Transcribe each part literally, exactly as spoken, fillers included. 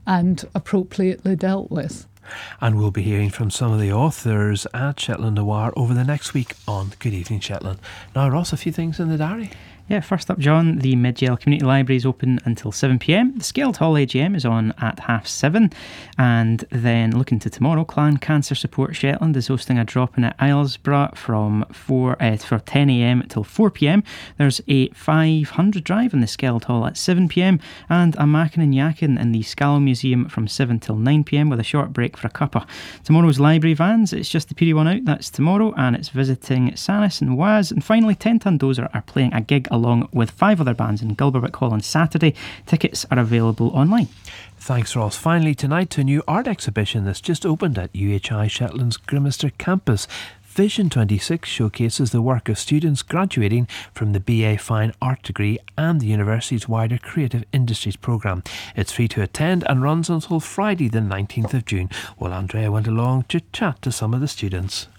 and appropriately dealt with. And we'll be hearing from some of the authors at Shetland Noir over the next week on Good Evening Shetland. Now, Ross, a few things in the diary. Yeah, first up, John, the Mid-Yale Community Library is open until seven p m. The Scald Hall A G M is on at half seven. And then looking to tomorrow, Clan Cancer Support Shetland is hosting a drop-in at Islesborough from four, uh, for ten a m till four p m. There's a five hundred drive in the Scald Hall at seven p m and a Mackin and Yakin in the Scalo Museum from seven till nine p m with a short break for a cuppa. Tomorrow's library vans, it's just the P D one out, that's tomorrow, and it's visiting Sanis and Waz. And finally, ten Ton Dozer are playing a gig along with five other bands in Gilberwick Hall on Saturday. Tickets are available online. Thanks, Ross. Finally, tonight, to a new art exhibition that's just opened at U H I Shetland's Grimmaster campus. Vision twenty-six showcases the work of students graduating from the B A Fine Art degree and the university's wider Creative Industries programme. It's free to attend and runs until Friday the nineteenth of June. Well, Andrea went along to chat to some of the students.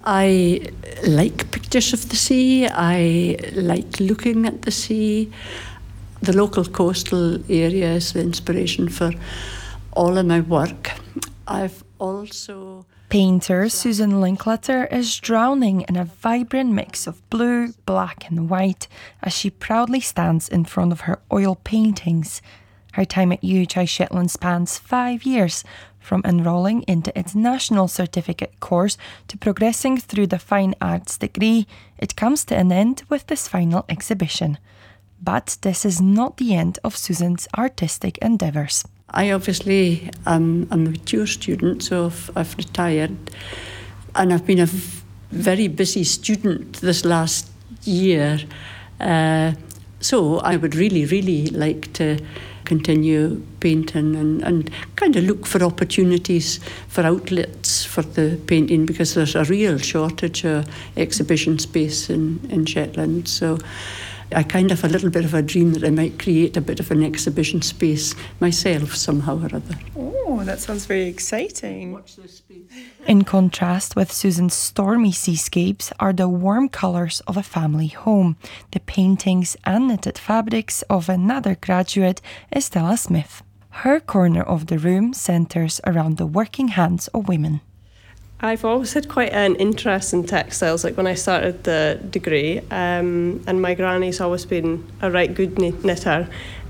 I like pictures of the sea. I like looking at the sea. The local coastal area is the inspiration for all of my work. I've also... Painter Susan Linklater is drowning in a vibrant mix of blue, black and white as she proudly stands in front of her oil paintings. Her time at U H I Shetland spans five years, from enrolling into its national certificate course to progressing through the Fine Arts degree. It comes to an end with this final exhibition. But this is not the end of Susan's artistic endeavours. I obviously am a mature student, so I've, I've retired, and I've been a v- very busy student this last year. Uh, so I would really, really like to continue painting and, and kind of look for opportunities for outlets for the painting, because there's a real shortage of exhibition space in, in Shetland. So I kind of have a little bit of a dream that I might create a bit of an exhibition space myself somehow or other. Oh, that sounds very exciting. Watch this space. In contrast with Susan's stormy seascapes are the warm colours of a family home, the paintings and knitted fabrics of another graduate, Estella Smith. Her corner of the room centres around the working hands of women. I've always had quite an interest in textiles, like when I started the degree, um, and my granny's always been a right good knitter,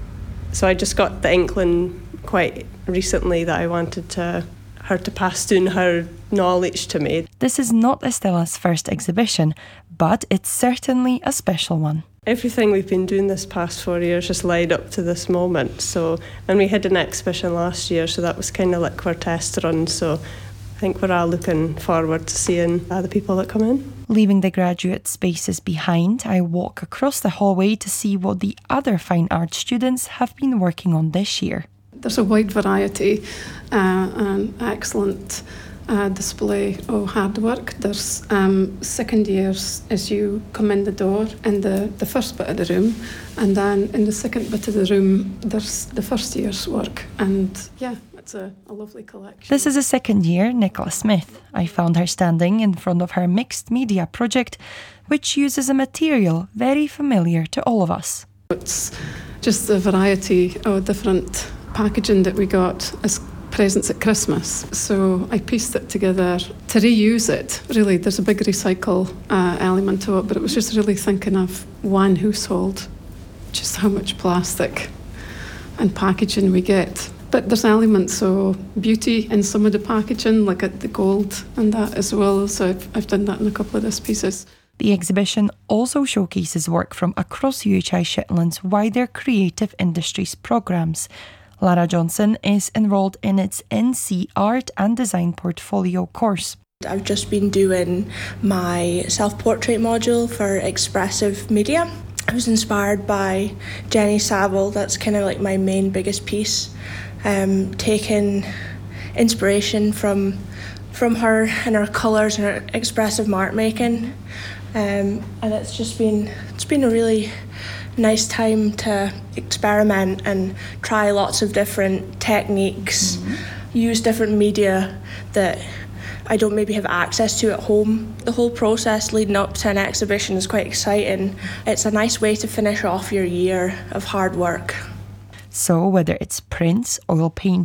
so I just got the inkling quite recently that I wanted to, her to pass down her knowledge to me. This is not Estella's first exhibition, but it's certainly a special one. Everything we've been doing this past four years just led up to this moment. So, and we had an exhibition last year, so that was kind of like our test run. So I think we're all looking forward to seeing other people that come in. Leaving the graduate spaces behind, I walk across the hallway to see what the other fine art students have been working on this year. There's a wide variety uh, and excellent uh, display of hard work. There's um, second years as you come in the door in the, the first bit of the room, and then in the second bit of the room there's the first year's work, and yeah, it's a, a lovely collection. This is a second year Nicola Smith. I found her standing in front of her mixed media project, which uses a material very familiar to all of us. It's just the variety of different packaging that we got as presents at Christmas. So I pieced it together to reuse it. Really, there's a big recycle uh, element to it, but it was just really thinking of one household, just how much plastic and packaging we get. But there's elements of beauty in some of the packaging, like at the gold and that as well. So I've, I've done that in a couple of these pieces. The exhibition also showcases work from across U H I Shetland's wider Creative Industries programmes. Lara Johnson is enrolled in its N C Art and Design Portfolio course. I've just been doing my self-portrait module for expressive media. I was inspired by Jenny Saville. That's kind of like my main biggest piece. Um, taking inspiration from from her and her colours and her expressive mark making, um, and it's just been it's been a really nice time to experiment and try lots of different techniques, mm-hmm. use different media that I don't maybe have access to at home. The whole process leading up to an exhibition is quite exciting. It's a nice way to finish off your year of hard work. So whether it's prints, oil paint